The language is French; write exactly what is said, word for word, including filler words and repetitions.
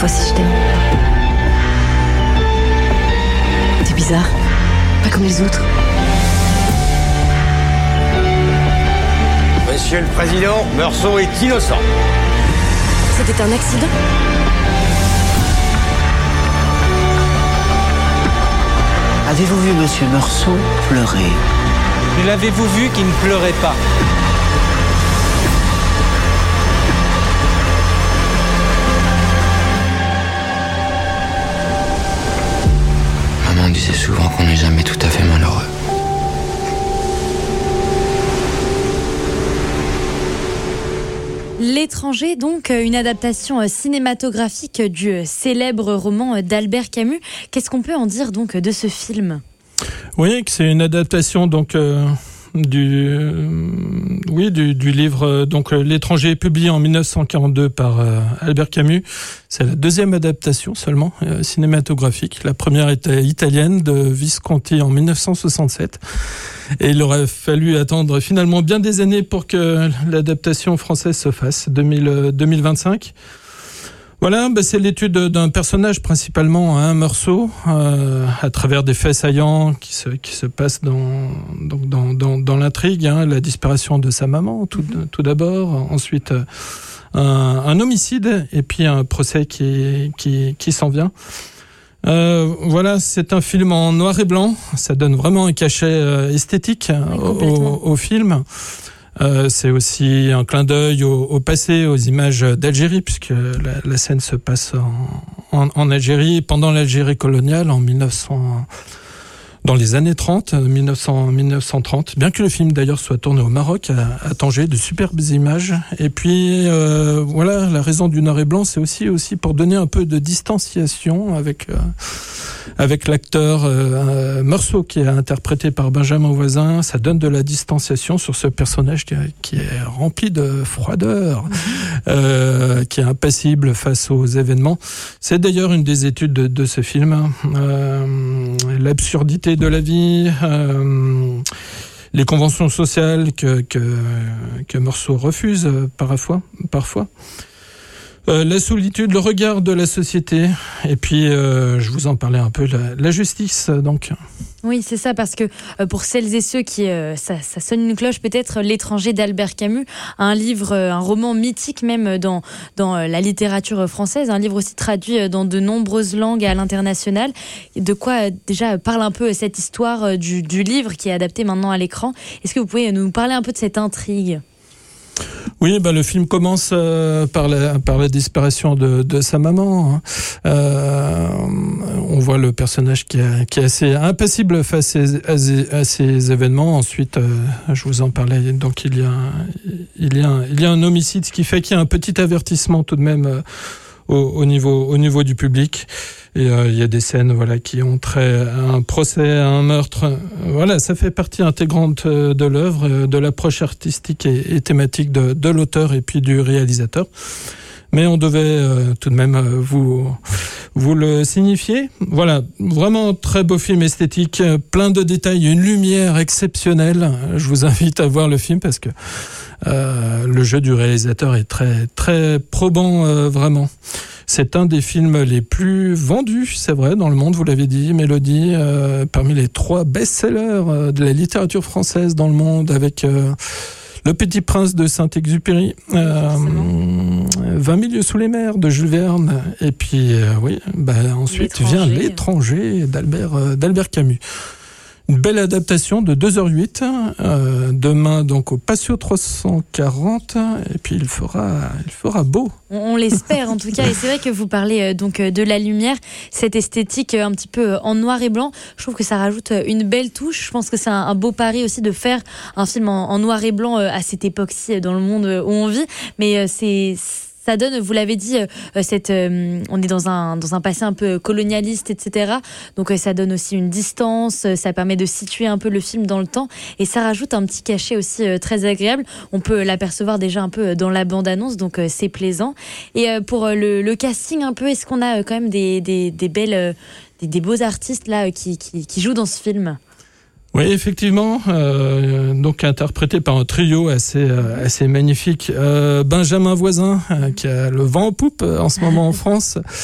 fois si je t'aime. T'es bizarre, pas comme les autres. Monsieur le Président, Meursault est innocent. C'était un accident? Avez-vous vu Monsieur Meursault pleurer? Mais l'avez-vous vu qui ne pleurait pas? Maman disait souvent qu'on n'est jamais tout à fait malheureux. L'étranger, donc, une adaptation cinématographique du célèbre roman d'Albert Camus. Qu'est-ce qu'on peut en dire donc de ce film ? Oui, c'est une adaptation donc euh, du, euh, oui, du, du livre donc L'étranger, publié en dix-neuf cent quarante-deux par euh, Albert Camus. C'est la deuxième adaptation seulement euh, cinématographique. La première était italienne de Visconti en dix-neuf cent soixante-sept. Et il aurait fallu attendre finalement bien des années pour que l'adaptation française se fasse, deux mille, deux mille vingt-cinq. Voilà, bah c'est l'étude d'un personnage principalement, un hein, Meursault, euh, à travers des faits saillants qui se qui se passent dans donc dans dans, dans l'intrigue, hein, la disparition de sa maman tout mmh. tout d'abord, ensuite euh, un, un homicide et puis un procès qui qui qui s'en vient. Euh, voilà, c'est un film en noir et blanc. Ça donne vraiment un cachet euh, esthétique oui, au, au film. Euh, c'est aussi un clin d'œil au, au passé, aux images d'Algérie, puisque la, la scène se passe en, en, en Algérie pendant l'Algérie coloniale en mille neuf cents. Dans les années trente, mille neuf cents, mille neuf cent trente, bien que le film d'ailleurs soit tourné au Maroc, à, à Tanger, de superbes images. Et puis euh, voilà, la raison du noir et blanc, c'est aussi aussi pour donner un peu de distanciation avec euh, avec l'acteur euh, Meursault qui est interprété par Benjamin Voisin. Ça donne de la distanciation sur ce personnage qui, a, qui est rempli de froideur, euh, qui est impassible face aux événements. C'est d'ailleurs une des études de, de ce film. Euh, l'absurdité de la vie, euh, les conventions sociales que que, que Meursault refuse euh, parfois, parfois. Euh, la solitude, le regard de la société, et puis euh, je vous en parlais un peu, la, la justice, donc. Oui, c'est ça, parce que euh, pour celles et ceux qui, euh, ça, ça sonne une cloche peut-être, L'étranger d'Albert Camus, un livre, euh, un roman mythique même dans dans euh, la littérature française, un livre aussi traduit dans de nombreuses langues à l'international. De quoi euh, déjà parle un peu cette histoire euh, du, du livre qui est adapté maintenant à l'écran. Est-ce que vous pouvez nous parler un peu de cette intrigue ? Oui, bah le film commence euh, par la par la disparition de de sa maman. Hein. Euh, on voit le personnage qui est qui est assez impassible face à ces, à ces événements. Ensuite, euh, je vous en parlais. Donc il y a un, il y a un, il y a un homicide, ce qui fait qu'il y a un petit avertissement tout de même euh, au, au niveau au niveau du public. Et euh, il y a des scènes voilà qui ont trait à un procès, à un meurtre. Voilà, ça fait partie intégrante de l'œuvre, de l'approche artistique et, et thématique de, de l'auteur et puis du réalisateur. Mais on devait euh, tout de même euh, vous vous le signifier. Voilà, vraiment très beau film esthétique, plein de détails, une lumière exceptionnelle. Je vous invite à voir le film parce que euh, le jeu du réalisateur est très très probant euh, vraiment. C'est un des films les plus vendus, c'est vrai, dans le monde, vous l'avez dit, Mélodie, euh, parmi les trois best-sellers euh, de la littérature française dans le monde, avec euh, Le Petit Prince de Saint-Exupéry, euh, vingt mille lieues sous les mers de Jules Verne, et puis, euh, oui, bah, ensuite L'étranger. vient L'étranger d'Albert, euh, d'Albert Camus. Une belle adaptation de deux heures huit, euh, demain donc au Patio trois cent quarante, et puis il fera, il fera beau. On, on l'espère en tout cas, et c'est vrai que vous parlez euh, donc euh, de la lumière, cette esthétique euh, un petit peu euh, en noir et blanc, je trouve que ça rajoute euh, une belle touche. Je pense que c'est un, un beau pari aussi de faire un film en, en noir et blanc euh, à cette époque-ci euh, dans le monde euh, où on vit, mais euh, c'est... Ça donne, vous l'avez dit, euh, cette, euh, on est dans un, dans un passé un peu colonialiste, et cetera. Donc euh, ça donne aussi une distance, euh, ça permet de situer un peu le film dans le temps, et ça rajoute un petit cachet aussi euh, très agréable. On peut l'apercevoir déjà un peu dans la bande-annonce, donc euh, c'est plaisant. Et euh, pour euh, le, le casting un peu, est-ce qu'on a euh, quand même des, des, des belles, euh, des, des beaux artistes là euh, qui, qui, qui jouent dans ce film ? Oui, effectivement, euh, donc interprété par un trio assez euh, assez magnifique. Euh, Benjamin Voisin, euh, qui a le vent en poupe euh, en ce moment en France.